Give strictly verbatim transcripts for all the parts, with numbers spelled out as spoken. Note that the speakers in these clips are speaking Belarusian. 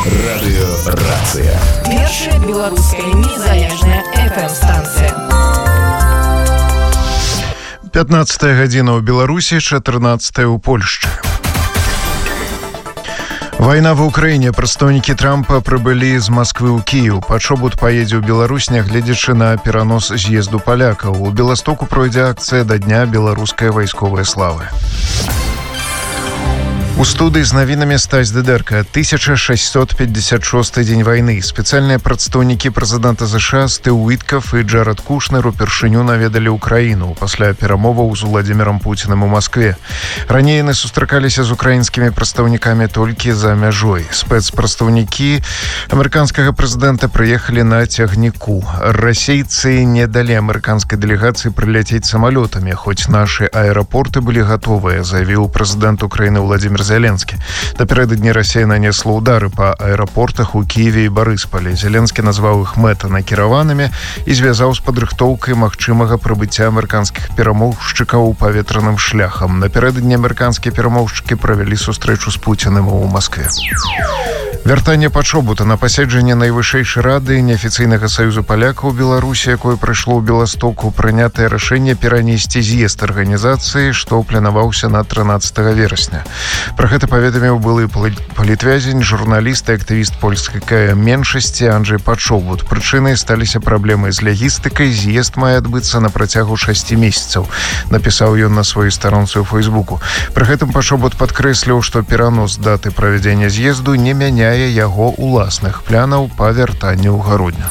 Радыёрацыя. Першая беларуская незалежная эф эм-станцыя. пятнадцатая гадзіна ў Беларусі, чатырнаццатая ў Польшчы. Вайна ва ўкраіне. Прадстаўнікі Трампа прыбылі з Масквы ў Кіеў. Пачобут паедзе ў Беларусь, нягледзячы на перанос з'езду палякаў. У Беластоку пройдзе акцыя да дня беларускай вайсковай славы. У студыі з навінамі Стась Дыдэрка. тысяча шасцьсот пятьдесят шосты дзень вайны. Спецыяльныя прадстаўнікі прэзідэнта ЗША Стыў Уіткаф і Джаред Кушнер упершыню наведалі ўкраіну пасля перамоваў з Уладзімірам Пуцінам у Маскве. Раней яны сустракаліся з украінскімі прадстаўнікамі толькі за мяжой. Спецпрадстаўнікі амерыканскага прэзідэнта прыехалі на цягніку. Расейцы не далі амерыканскай дэлегацыі прыляцець самалётамі, хоць нашы аэрапорты былі гатовыя, заявіў прэзідэнт Украіны Владзімір Зеленскі. Напярэдадні Расія нанесла ўдары па аэрапортах у Кіеве і Барыспалі. Зеленскі назваў іх мэтанакіраванымі і звязаў з падрыхтоўкай магчымага прыбыцця амерыканскіх перамоўшчыкаў паветраным шляхам. Напярэдадні амерыканскія перамоўшчыкі правялі сустрэчу з Пуцінам у Маскве. Вяртанне пачобута на паседжанне найвышэйшай рады неафіцыйнага саюзу палякаў Беларусі, якое прайшло ў Беластоку, прынятае рашэнне перанесці з'езд арганізацыі, што планаваўся на трынаццатага верасня. Пра гэта паведаміў былы палітвязень, журналіст і актывіст польскай меншасці Анджэй Пачобут. Прычынай сталіся праблемы з лагістыкай. З'езд мае адбыцца на працягу шасці месяцаў, напісаў ён на сваёй старонцы ў Фейсбуку. Пры гэтым Пачобут падкрэсліў, што перанос даты правядзення з'езду не мяняе яго уласных планаў па вяртанню ў гародню.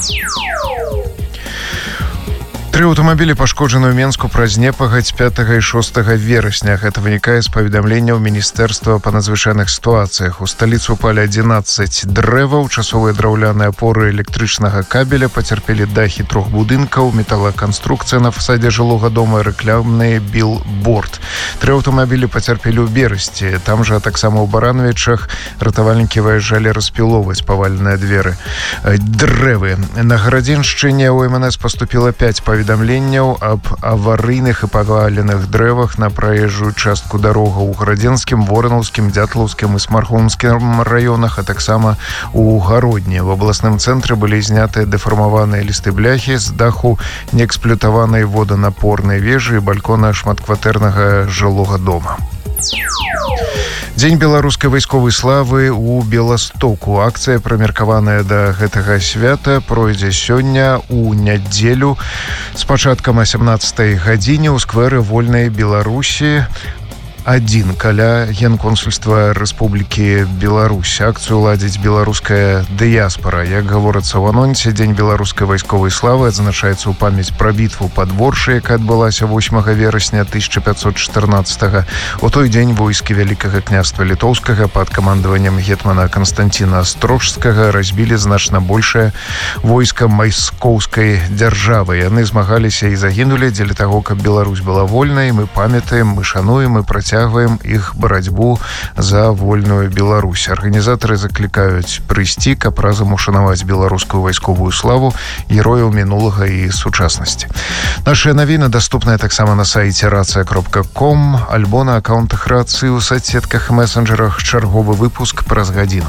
Тры аўтамабілі пашкоджаны ў Менску праз непагадзь пятага і шостага верасня. Гэта вынікае з паведамленняў Міністэрства па надзвычайных сітуацыях. У сталіцу упалі адзінаццаць дрэваў, часовыя драўляныя апоры электрычнага кабеля, пацярпелі дахі трох будынкаў, металаканструкцыя на фасадзе жылога дома, рэкламны білборд. Тры аўтамабілі пацярпелі ў Берасці. Там жа таксама ў Барановічах ратавальнікі выязджалі распілоўваць паваленыя дзверы. Дрэвы. На Гарадзеншчыне ў эм эн эс паступіла пяць паведамленняў паведамленняў аб аварыйных і паваленых дрэвах на праезжую частку дарога ў Гарадзенскім, Воранаўскім, Дзятлаўскім і Смархоўскім раёнах, а таксама у Гародні. В абласным цэнтры былі знятыя дэфармаваныя лісты бляхі з даху неэксплуатаванай воданапорнай вежы і балькона шматкватэрнага жылога дома. Дзень беларускай вайсковай славы ў Беластоку. Акцыя, прымеркаваная да гэтага свята, пройдзе сёння ў нядзелю з пачаткам о сямнаццатай гадзіне ў сквэры Вольнай Беларусі адзін каля Генконсульства Рэспублікі Беларусь. Акцыю ладзіць беларуская дыяспара. Як гаворыцца ў анонсе, Дзень беларускай вайсковай славы адзначаецца ў памяць пра бітву пад Воршай, якая адбылася восьмага верасня тысяча пятьсот чатырнаццатага. У той дзень войскі Вялікага княства Літоўскага пад камандаваннем гетмана Канстанціна Астрожскага разбілі значна большае войска маскоўскай дзяржавы. Яны змагаліся і загінулі дзеля таго, каб Беларусь была вольнай. Мы памятаем, мы шануем і працягваем іх барацьбу за вольную Беларусь. Арганізатары заклікаюць прыйсці, каб разам ушанаваць беларускую вайсковую славу герояў мінулага і сучаснасці. Нашыя навіны даступныя таксама на сайце рацыя кропка ком, альбо на аккаунтах рацыі ў соцсетках і месенджерах. Чарговы выпуск праз гадзіну.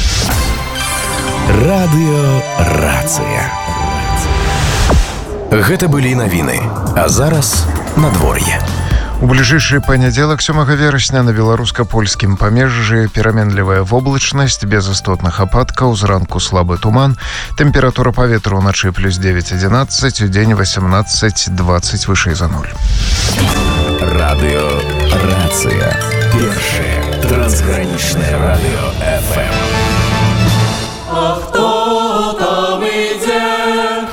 Радыёрацыя. Гэта былі навіны. А зараз надвор'е. У бліжэйшы панядзелак сёмага верасня на беларуска-польскім памежжы пераменлівая воблачнасць без істотных ападкаў, зранку слабы туман, тэмпература паветра ўначы плюс дзевяць адзінаццаць, у дзень восемнадцать двадцать вышэй за нуль. Радыёрацыя. Першае трансгранічнае радыё эф эм. А хто там ідзе?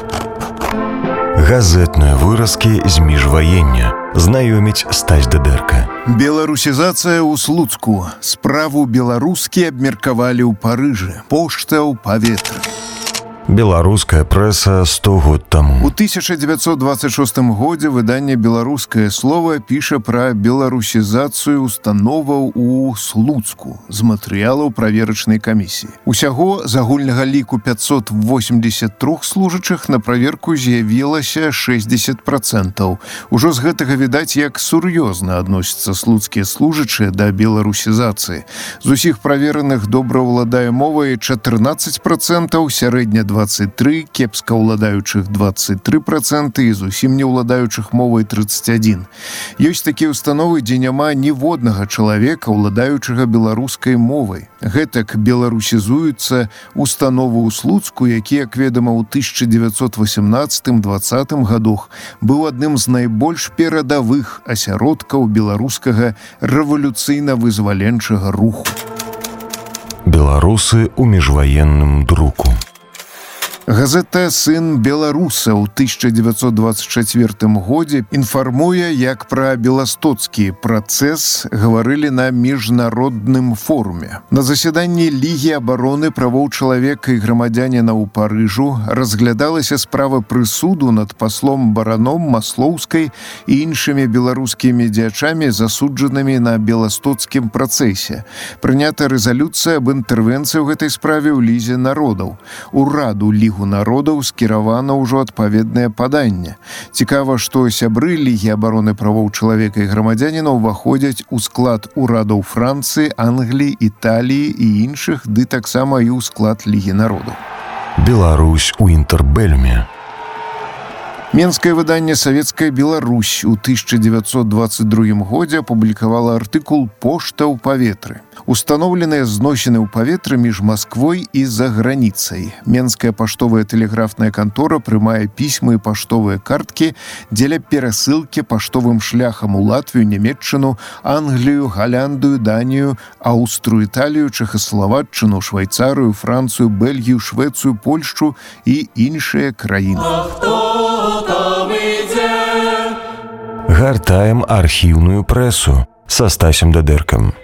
Газетныя выразкі з міжваення. Знаёміць Стась Дыдэрка. Беларусізацыя ў Слуцку. Справу беларускі абмеркавалі ў Парыжы. Пошта ў паветры. Беларуская прэса сто год таму. У тысяча девятьсот двадцать шостым годзе выданне «Беларускае слово» піша пра беларусізацыю установаў у Слуцку з матэрыялаў праверачнай камісіі. Усяго з агульнага ліку пятьсот восемьдесят три служачых на праверку з'явілася шестьдесят процентаў. Ужо з гэтага відаць, як сур'ёзна адносяцца слуцкія служачыя да беларусізацыі. З усіх правераных добра ўладае мовай чатырнаццаць процентаў, сярэдня двадцать три, кепска ўладаючых двадцать три проценты і зусім не ўладаючых мовай тридцать один. Ёсць такія установы, дзе няма ніводнага чалавека, ўладаючага беларускай мовай. Гэтак беларусізуюцца установы ў Слуцку, які, як ведама, у тысяча девятьсот восемнадцатым двадцатым гадах быў адным з найбольш перадавых асяродкаў беларускага рэвалюцыйна-вызваленчага руху. Беларусы ў міжваенным друку. Газета «Сын беларуса» ў тысяча девятьсот двадцать четвёртым годзе інфармуе, як пра беластоцкі працэс гаварылі на міжнародным форуме. На засяданні Лігі абароны правоў чалавека і грамадзяніна ў Парыжу разглядалася справа прысуду над паслом Бараном, Маслоўскай і іншымі беларускімі дзеячамі, засуджанымі на беластоцкім працэсе. Прынята рэзалюцыя аб інтэрвенцыі ў гэтай справе ў Лізе народаў. Ураду Лігу народаў скіравана ўжо адпаведнае паданне. Цікава, што сябры Лігі абароны правоў чалавека і грамадзяніна ўваходзяць у склад урадаў Францыі, Англіі, Італіі і іншых, ды таксама і ў склад Лігі народаў. Беларусь у інтэрбэльме. Менскае выданне «Савецкая Беларусь» у тысяча девятьсот двадцать другім годзе апублікавала артыкул «Пошта ў паветры». Установленыя зносіны ў паветры між Масквой і за граніцай. Менская паштовая тэлеграфная кантора прымае пісьмы і паштовыя карткі дзеля перасылкі паштовым шляхам у Латвію, Нямецчыну, Англію, Галяндыю, Данію, Аўстрыю, Італію, Чэхаславаччыну, Швайцарыю, Францыю, Бельгію, Швецыю, Польшчу і іншыя краіны. Гартаем архіўную прэсу са Стасем Дадэркам.